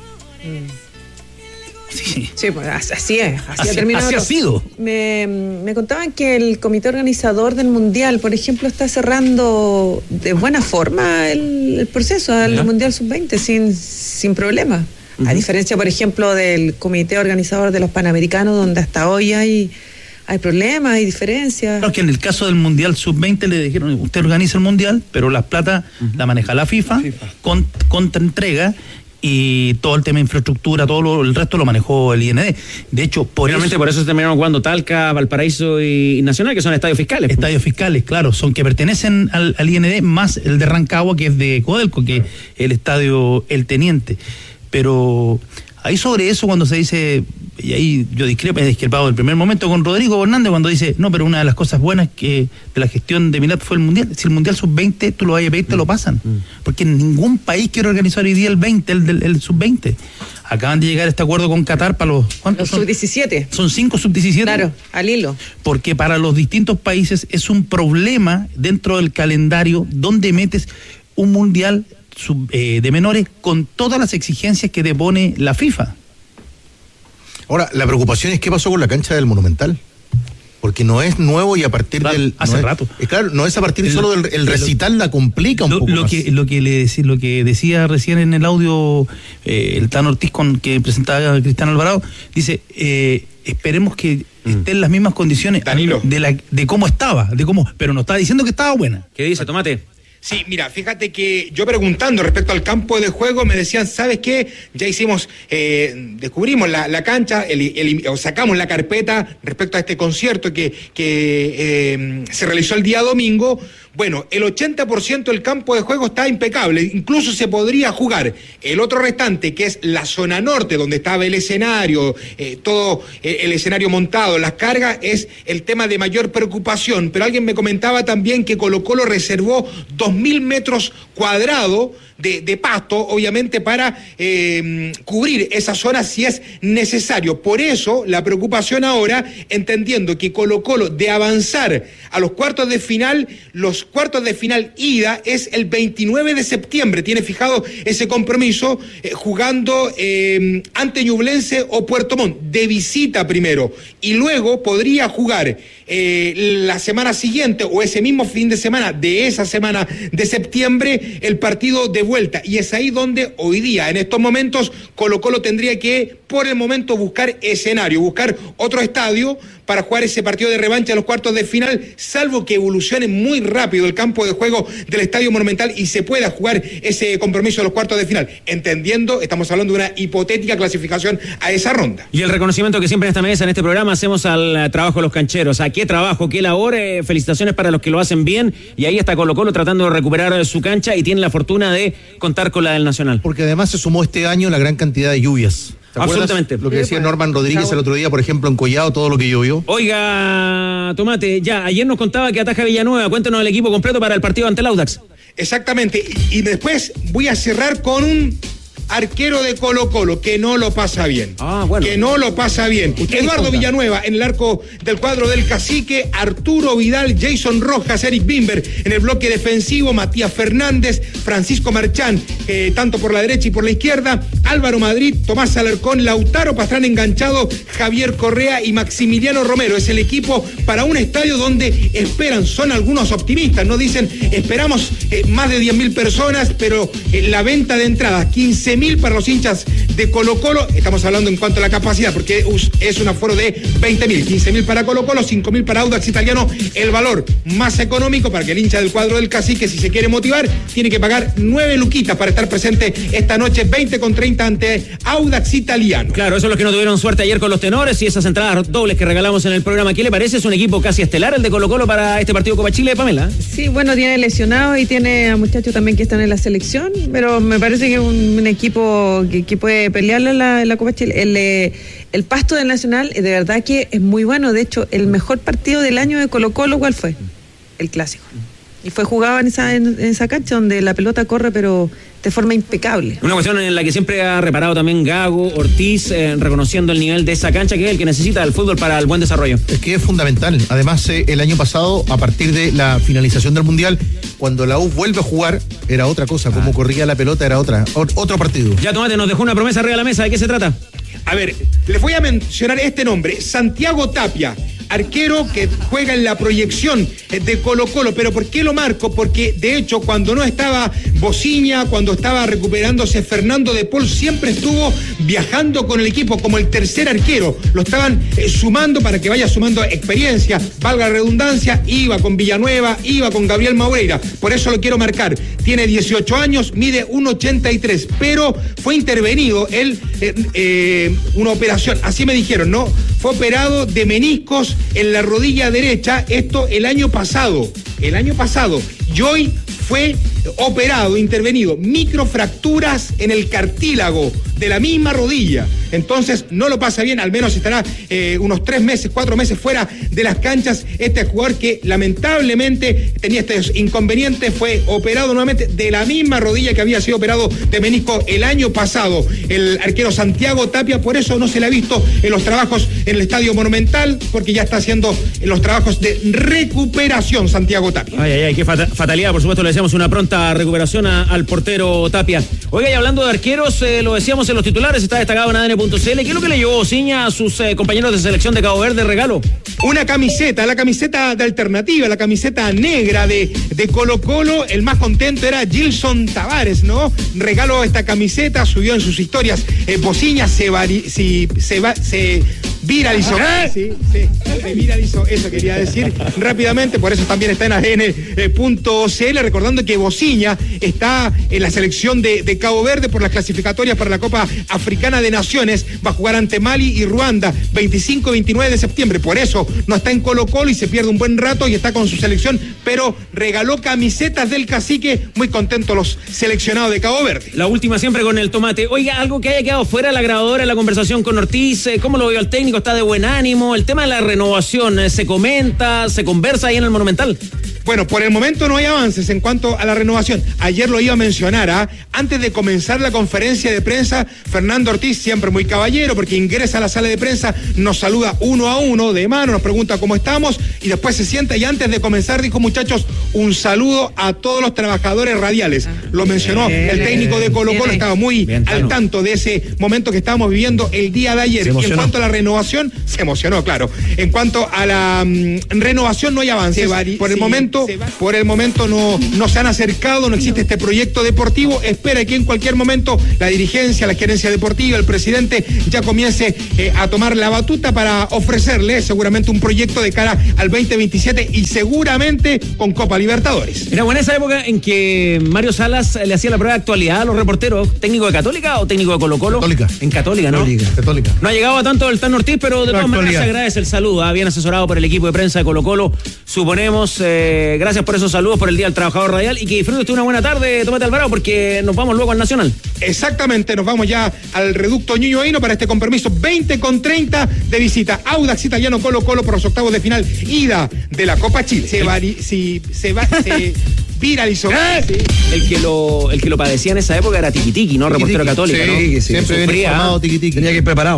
Sí, pues así es. Así
ha sido.
Me contaban que el comité organizador del Mundial, por ejemplo, está cerrando de buena forma el proceso al Mundial Sub-20 sin problema. A diferencia, por ejemplo, del comité organizador de los Panamericanos, donde hasta hoy hay problemas, hay diferencias.
Claro, que en el caso del Mundial Sub-20 le dijeron, usted organiza el Mundial, pero las plata la maneja la FIFA. Contra entrega, y todo el tema de infraestructura, el resto lo manejó el IND. De hecho, por eso
se terminaron jugando Talca, Valparaíso y Nacional, que son estadios fiscales.
Estadios fiscales, claro, son que pertenecen al IND, más el de Rancagua, que es de Codelco, que es el estadio El Teniente. Pero ahí sobre eso, cuando se dice, y ahí yo he discrepado del primer momento con Rodrigo Hernández, cuando dice, no, pero una de las cosas buenas que de la gestión de Milat fue el Mundial. Si el Mundial Sub-20 tú lo vayas a pedir, te lo pasan. Porque ningún país quiere organizar hoy día el 20, el Sub-20. Acaban de llegar a este acuerdo con Qatar para los... ¿Cuántos
son? Sub-17.
Son 5 Sub-17.
Claro, al hilo.
Porque para los distintos países es un problema dentro del calendario donde metes un Mundial de menores con todas las exigencias que te pone la FIFA.
Ahora, la preocupación es qué pasó con la cancha del Monumental, porque no es nuevo, y a partir del...
Hace rato.
Claro, no es a partir solo del recital, la complica un poco más.
Lo que decía recién en el audio el Tano Ortiz que presentaba Cristiano Alvarado, dice, esperemos que esté en las mismas condiciones de cómo estaba, pero no estaba diciendo que estaba buena.
¿Qué dice, Tomate?
Sí, mira, fíjate que yo preguntando respecto al campo de juego me decían, ¿sabes qué? Ya hicimos, descubrimos la cancha, o sacamos la carpeta respecto a este concierto que se realizó el día domingo. Bueno, el 80% del campo de juego está impecable, incluso se podría jugar. El otro restante, que es la zona norte, donde estaba el escenario, todo el escenario montado, las cargas, es el tema de mayor preocupación. Pero alguien me comentaba también que Colo-Colo reservó 2.000 metros cuadrados de pasto, obviamente, para cubrir esa zona si es necesario. Por eso, la preocupación ahora, entendiendo que Colo-Colo, de avanzar a los cuartos de final, los cuartos de final ida es el 29 de septiembre. Tiene fijado ese compromiso jugando ante Ñublense o Puerto Montt, de visita primero, y luego podría jugar la semana siguiente o ese mismo fin de semana de esa semana de septiembre el partido de vuelta, y es ahí donde hoy día, en estos momentos, Colo-Colo tendría que por el momento buscar escenario, buscar otro estadio para jugar ese partido de revancha a los cuartos de final, salvo que evolucione muy rápido el campo de juego del Estadio Monumental y se pueda jugar ese compromiso de los cuartos de final, entendiendo, estamos hablando de una hipotética clasificación a esa ronda.
Y el reconocimiento que siempre en esta mesa, en este programa, hacemos al trabajo de los cancheros. ¿A qué trabajo, qué labor? Felicitaciones para los que lo hacen bien, y ahí está Colo-Colo tratando de recuperar su cancha y tiene la fortuna de contar con la del Nacional.
Porque además se sumó este año la gran cantidad de lluvias.
Absolutamente.
Lo que decía Norman Rodríguez el otro día, por ejemplo, en Collado, todo lo que llovió.
Oiga, Tomate, ya, ayer nos contaba que ataja Villanueva. Cuéntenos el equipo completo para el partido ante el Audax.
Exactamente, y después voy a cerrar con un arquero de Colo-Colo que no lo pasa bien. Que no lo pasa bien. Eduardo Villanueva en el arco del cuadro del Cacique, Arturo Vidal, Jason Rojas, Eric Bimber en el bloque defensivo, Matías Fernández, Francisco Marchán, tanto por la derecha y por la izquierda, Álvaro Madrid, Tomás Alarcón, Lautaro Pastrán enganchado, Javier Correa y Maximiliano Romero. Es el equipo para un estadio donde esperan, son algunos optimistas, no dicen esperamos más de 10.000 personas, pero la venta de entradas, 15.000 para los hinchas de Colo-Colo, estamos hablando en cuanto a la capacidad, porque es un aforo de 20.000, 15.000 para Colo-Colo, 5.000 para Audax Italiano, el valor más económico para que el hincha del cuadro del Cacique, si se quiere motivar, tiene que pagar 9 luquitas para estar presente esta noche, 20,30 ante Audax Italiano.
Claro, eso es los que no tuvieron suerte ayer con los tenores y esas entradas dobles que regalamos en el programa. ¿Qué le parece? Es un equipo casi estelar el de Colo-Colo para este partido Copa Chile, Pamela.
Sí, bueno, tiene lesionados y tiene a muchachos también que están en la selección, pero me parece que es un equipo que puede pelearle la Copa Chile. El pasto del Nacional de verdad que es muy bueno. De hecho, el mejor partido del año de Colo-Colo, ¿cuál fue? El clásico. Y fue jugado en esa cancha donde la pelota corre, pero de forma impecable.
Una cuestión en la que siempre ha reparado también Gago, Ortiz, reconociendo el nivel de esa cancha, que es el que necesita el fútbol para el buen desarrollo.
Es que es fundamental. Además, el año pasado, a partir de la finalización del Mundial, cuando la U vuelve a jugar, era otra cosa. Como corría la pelota, era otro partido.
Ya, Tomate, nos dejó una promesa arriba de la mesa. ¿De qué se trata?
A ver, les voy a mencionar este nombre, Santiago Tapia, arquero que juega en la proyección de Colo-Colo. ¿Pero por qué lo marco? Porque de hecho cuando no estaba Bociña, cuando estaba recuperándose Fernando de Paul, siempre estuvo viajando con el equipo como el tercer arquero. Lo estaban sumando para que vaya sumando experiencia, valga la redundancia. Iba con Villanueva, iba con Gabriel Maureira, por eso lo quiero marcar. Tiene 18 años, mide 1,83, pero fue intervenido él, una operación, así me dijeron, ¿no? Fue operado de meniscos en la rodilla derecha, esto el año pasado, y hoy fue operado, intervenido, microfracturas en el cartílago de la misma rodilla. Entonces no lo pasa bien, al menos estará unos 3 meses, 4 meses fuera de las canchas. Este jugador que lamentablemente tenía estos inconvenientes fue operado nuevamente de la misma rodilla que había sido operado de menisco el año pasado. El arquero Santiago Tapia, por eso no se le ha visto en los trabajos en el Estadio Monumental, porque ya está haciendo los trabajos de recuperación Santiago Tapia.
Ay, qué fatalidad, por supuesto, le deseamos una pronta recuperación al portero Tapia. Oiga, y hablando de arqueros, lo decíamos en los titulares, está destacado en ADN.cl. ¿Qué es lo que le llevó Bociña a sus compañeros de selección de Cabo Verde regalo?
Una camiseta, la camiseta de Alternativa, la camiseta negra de Colo-Colo. El más contento era Gilson Tavares, ¿no? Regaló esta camiseta, subió en sus historias. Bociña se viralizó. Sí, se viralizó, eso quería decir rápidamente, por eso también está en ADN.cl, recordando que Bociña está en la selección de Cabo Verde por las clasificatorias para la Copa Africana de Naciones, va a jugar ante Mali y Ruanda 25 y 29 de septiembre, por eso no está en Colo-Colo y se pierde un buen rato y está con su selección, pero regaló camisetas del Cacique, muy contentos los seleccionados de Cabo Verde.
La última siempre con el tomate. Oiga, algo que haya quedado fuera de la grabadora en la conversación con Ortiz, ¿cómo lo vio el técnico? ¿Está de buen ánimo? El tema de la renovación, ¿se comenta, se conversa ahí en el Monumental?
Bueno, por el momento no hay avances en cuanto a la renovación. Ayer lo iba a mencionar, antes de comenzar la conferencia de prensa, Fernando Ortiz, siempre muy caballero, porque ingresa a la sala de prensa, nos saluda uno a uno, de mano, nos pregunta cómo estamos, y después se sienta, y antes de comenzar dijo, muchachos, un saludo a todos los trabajadores radiales. Lo mencionó el técnico de Colo-Colo, estaba muy al tanto de ese momento que estábamos viviendo el día de ayer. Y en cuanto a la renovación, se emocionó, claro. En cuanto a la renovación, no hay avances. Por el momento no se han acercado, no existe este proyecto deportivo. Espera que en cualquier momento la dirigencia, la gerencia deportiva, el presidente ya comience a tomar la batuta para ofrecerle seguramente un proyecto de cara al 2027 y seguramente con Copa Libertadores.
Era buena esa época en que Mario Salas le hacía la prueba de actualidad a los reporteros. ¿Técnico de Católica o técnico de Colo-Colo?
Católica.
En Católica, ¿no?
Católica.
No ha llegado a tanto el Tan Ortiz, pero de todas maneras se agradece el saludo. Bien asesorado por el equipo de prensa de Colo-Colo. Suponemos, gracias por esos saludos por el Día del Trabajador Radial y que disfrute usted una buena tarde, Tomate Alvarado, porque nos vamos luego al Nacional.
Exactamente, nos vamos ya al reducto Ñuñoíno para este compromiso 20:30 de visita. Audax Italiano Colo-Colo por los octavos de final ida de la Copa Chile. Se viralizó.
El que lo padecía en esa época era Tiquitiqui, ¿no? Reportero Católico, ¿no?
Sí, siempre bien informado, Tiquitiqui.
Tenía que ir preparado.